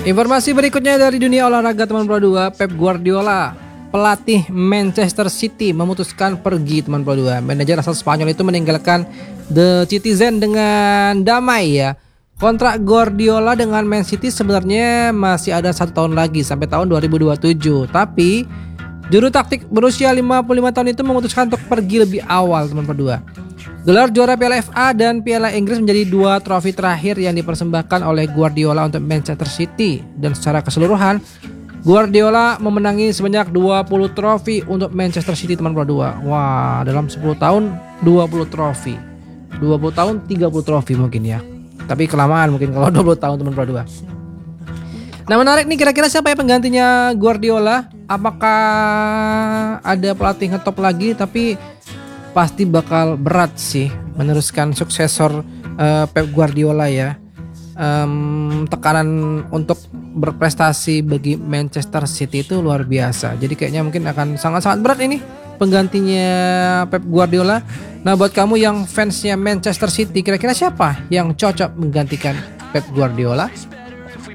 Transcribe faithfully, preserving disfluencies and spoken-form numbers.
Informasi berikutnya dari dunia olahraga teman Pro dua, Pep Guardiola, pelatih Manchester City memutuskan pergi teman Pro dua. Manajer asal Spanyol itu meninggalkan The Citizen dengan damai ya. Kontrak Guardiola dengan Man City sebenarnya masih ada satu tahun lagi sampai tahun dua ribu dua puluh tujuh. Tapi juru taktik berusia lima puluh lima tahun itu memutuskan untuk pergi lebih awal teman Pro dua. Gelar juara Piala F A dan Piala Inggris menjadi dua trofi terakhir yang dipersembahkan oleh Guardiola untuk Manchester City. Dan secara keseluruhan Guardiola memenangi sebanyak dua puluh trofi untuk Manchester City teman Pro dua. Wah, dalam sepuluh tahun dua puluh trofi. dua puluh tahun tiga puluh trofi mungkin ya. Tapi kelamaan mungkin kalau dua puluh tahun teman Pro dua. Nah, menarik nih, kira-kira siapa ya penggantinya Guardiola? Apakah ada pelatih ngetop lagi? Tapi pasti bakal berat sih meneruskan suksesor uh, Pep Guardiola ya. Um, tekanan untuk berprestasi bagi Manchester City itu luar biasa. Jadi kayaknya mungkin akan sangat-sangat berat ini penggantinya Pep Guardiola. Nah, buat kamu yang fansnya Manchester City, kira-kira siapa yang cocok menggantikan Pep Guardiola?